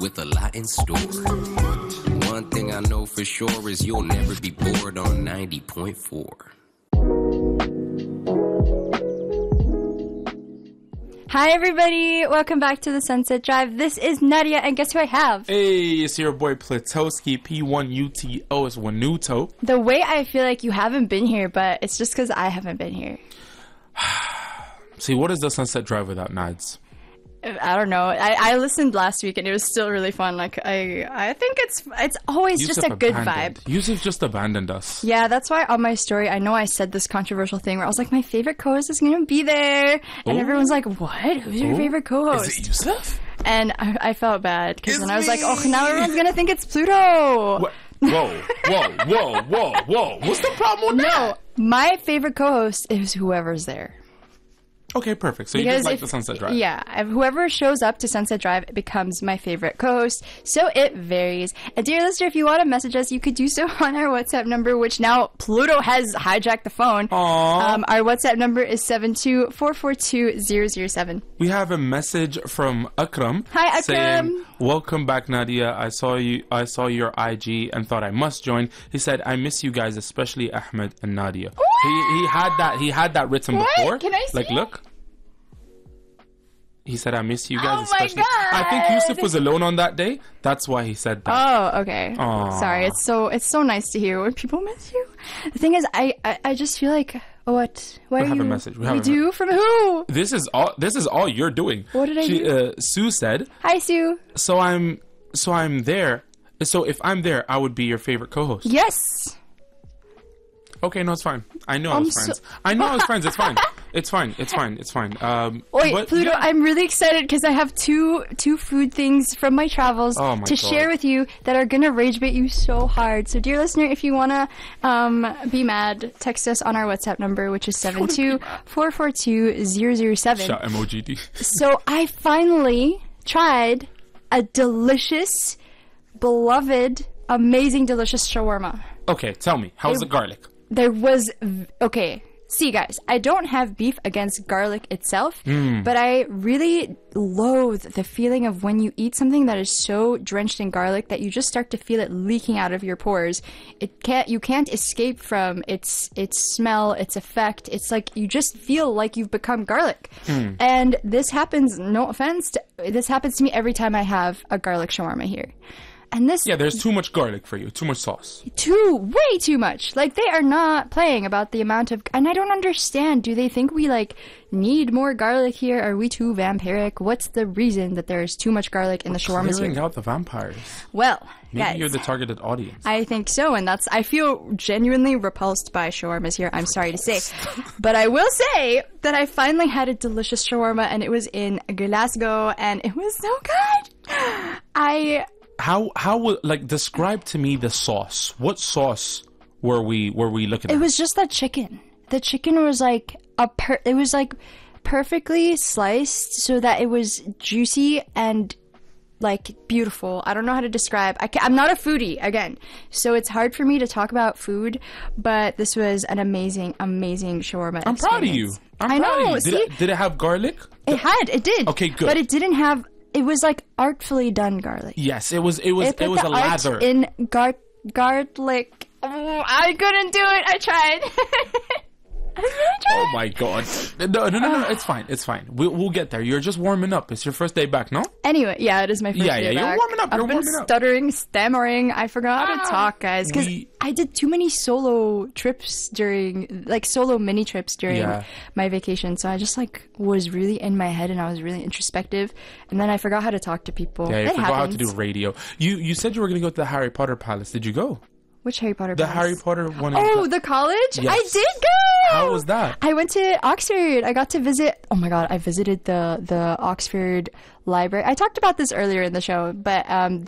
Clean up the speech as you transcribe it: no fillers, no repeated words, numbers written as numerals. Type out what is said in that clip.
with a lot in store. One thing I know for sure is you'll never be bored on 90.4. Hi everybody, welcome back to the Sunset Drive. This is Nadia, and guess who I have? Hey, it's your boy Platowski, P1UTO is Wanuto. The way I feel like you haven't been here, but it's just because I haven't been here. See, what is the Sunset Drive without Nads? I don't know. I listened last week and it was still really fun. Like I think it's always Yusuf just a good abandoned. vibe. Yusuf just abandoned us. Yeah, that's why on my story, I know I said this controversial thing where I was like, my favorite co-host is going to be there. And everyone's like, what? Who's your favorite co-host? Is it Yusuf? And I felt bad because then I was like, me. oh, now everyone's going to think it's Pluto. What? Whoa. What's the problem with that? No, my favorite co-host is whoever's there. Okay, perfect. So you just like the Sunset Drive. Yeah, whoever shows up to Sunset Drive becomes my favorite co-host, so it varies. And dear listener, if you want to message us, you could do so on our WhatsApp number, which now Pluto has hijacked the phone. Aww. Our WhatsApp number is 72442-007. We have a message from Akram. Hi, Akram. Saying, welcome back, Nadia. I saw your IG and thought I must join. He said, I miss you guys, especially Ahmed and Nadia. He had that written before. Can I see? Like, look. He said, I miss you guys, Oh especially. my God. I think Yusuf was alone on that day. That's why he said that. Oh, okay. Aww. Sorry, it's so nice to hear when people miss you. The thing is, I just feel like, what? Why We are have you? a message. We do? From who? This is all you're doing. What did I do? Sue said, Hi, Sue. So I'm there. So if I'm there, I would be your favorite co-host. Yes. Okay, no, it's fine. I know I was friends. I know I was friends. It's fine. It's fine. Wait, but Pluto, yeah. I'm really excited because I have two food things from my travels Oh my to God. share with you that are going to rage bait you so hard. So, dear listener, if you want to be mad, text us on our WhatsApp number, which is 72442-007. Shot emoji. So, I finally tried a delicious, beloved, amazing, delicious shawarma. Okay, tell me. How's the garlic? There was okay. See, guys, I don't have beef against garlic itself, but I really loathe the feeling of when you eat something that is so drenched in garlic that you just start to feel it leaking out of your pores. You can't escape from its smell, its effect. It's like you just feel like you've become garlic. And this happens, no offense, this happens to me every time I have a garlic shawarma here. And this Yeah, there's too much garlic for you. Too much sauce. way too much. Like, they are not playing about the amount of, and I don't understand. Do they think we need more garlic here? Are we too vampiric? What's the reason that there's too much garlic in the shawarmas Clearing here? out the vampires. Well, Maybe guys, you're the targeted audience. I think so, and I feel genuinely repulsed by shawarmas here, I'm sorry to say. But I will say that I finally had a delicious shawarma, and it was in Glasgow, and it was so good. How would, describe to me the sauce? What sauce were we looking at? It was just that chicken. The chicken was perfectly sliced so that it was juicy and beautiful. I don't know how to describe. I'm not a foodie again, so it's hard for me to talk about food. But this was an amazing, amazing shawarma. I'm proud of you. I know. Did it have garlic? It did. Okay, good. But it didn't have. It was artfully done garlic. Yes, it was a the lather. art in garlic. Oh, I couldn't do it. I tried. Oh my God! No, it's fine. We'll get there. You're just warming up. It's your first day back, no? Anyway, yeah, it is my first day you're back. warming up. I've been stuttering, stammering. I forgot how to talk, guys, because I did too many solo trips solo mini trips during my vacation. So I just was really in my head and I was really introspective, and then I forgot how to talk to people. Yeah, you It forgot how to happens. do radio. You said you were going to go to the Harry Potter Palace. Did you go? Which Harry Potter? The Palace? Harry Potter one. Oh, the college? Yes. I did go! How was that? I went to Oxford. I got to visit, oh my God, I visited the Oxford Library. I talked about this earlier in the show, but